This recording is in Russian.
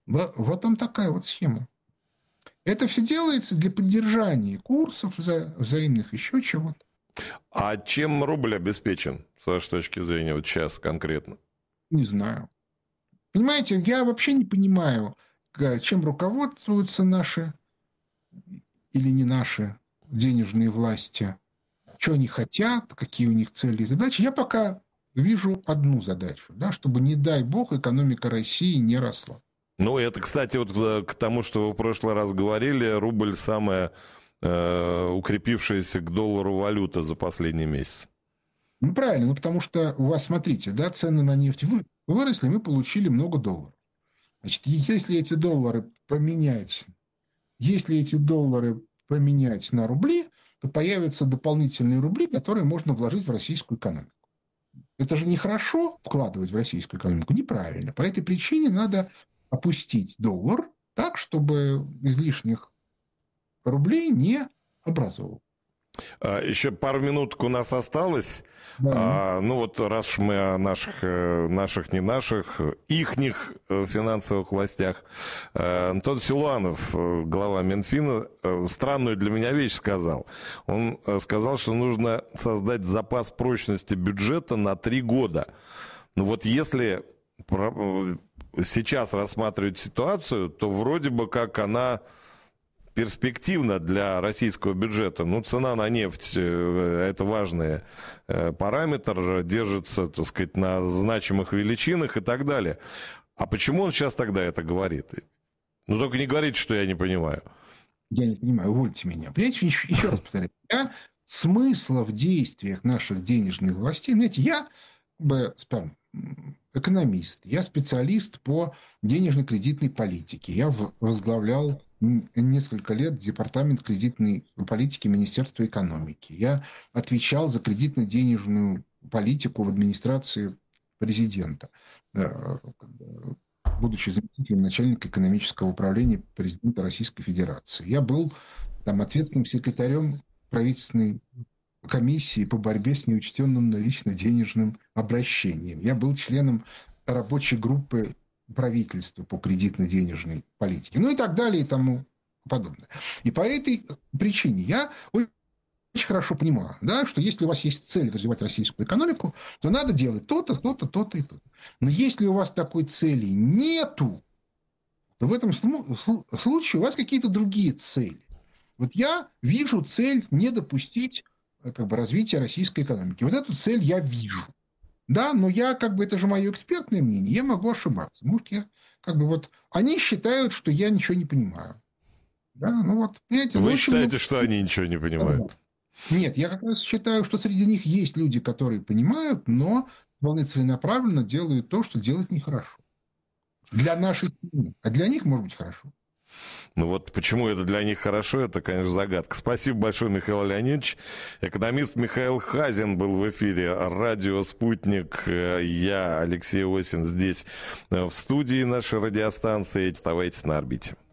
Вот там такая вот схема. Это все делается для поддержания курсов взаимных, еще чего-то. А чем рубль обеспечен, с вашей точки зрения, вот сейчас конкретно? Не знаю. Понимаете, я вообще не понимаю, чем руководствуются наши или не наши денежные власти, что они хотят, какие у них цели и задачи. Я пока вижу одну задачу, да, чтобы, не дай бог, экономика России не росла. Ну, это, кстати, вот к тому, что вы в прошлый раз говорили, рубль самая укрепившаяся к доллару валюта за последний месяц. Ну, правильно, ну, потому что у вас, смотрите, да, цены на нефть выросли, мы получили много долларов. Значит, если эти доллары поменять на рубли, то появятся дополнительные рубли, которые можно вложить в российскую экономику. Это же нехорошо вкладывать в российскую экономику, неправильно. По этой причине надо опустить доллар так, чтобы излишних рублей не образовывал. Еще пару минуток у нас осталось. Да. Ну вот раз уж мы о наших, не наших, ихних финансовых властях. Антон Силуанов, глава Минфина, странную для меня вещь сказал. Он сказал, что нужно создать запас прочности бюджета на 3 года. Ну вот если сейчас рассматривать ситуацию, то вроде бы как она перспективно для российского бюджета. Ну, цена на нефть – это важный параметр, держится, так сказать, на значимых величинах и так далее. А почему он сейчас тогда это говорит? Ну, только не говорите, что я не понимаю. Я не понимаю, увольте меня. Понимаете, еще раз повторяю. Смысла в действиях наших денежных властей, знаете, я экономист, я специалист по денежно-кредитной политике. Я возглавлял несколько лет департамент кредитной политики Министерства экономики. Я отвечал за кредитно-денежную политику в администрации президента, будучи заместителем начальника экономического управления президента Российской Федерации. Я был там ответственным секретарем правительственной комиссии по борьбе с неучтенным налично-денежным обращением. Я был членом рабочей группы правительства по кредитно-денежной политике. Ну и так далее и тому подобное. И по этой причине я очень хорошо понимаю, да, что если у вас есть цель развивать российскую экономику, то надо делать то-то, то-то, то-то и то-то. Но если у вас такой цели нету, то в этом случае у вас какие-то другие цели. Вот я вижу цель не допустить развития российской экономики. Вот эту цель я вижу. Да, но это же мое экспертное мнение, я могу ошибаться. Может, они считают, что я ничего не понимаю. Да, ну вот, понимаете, Вы считаете, что они ничего не понимают? Нет, я как раз считаю, что среди них есть люди, которые понимают, но вполне целенаправленно делают то, что делать нехорошо. Для нашей страны. А для них может быть хорошо. Ну вот почему это для них хорошо, это, конечно, загадка. Спасибо большое, Михаил Леонидович. Экономист Михаил Хазин был в эфире радио «Спутник». Я, Алексей Осин, здесь в студии нашей радиостанции. Оставайтесь на орбите.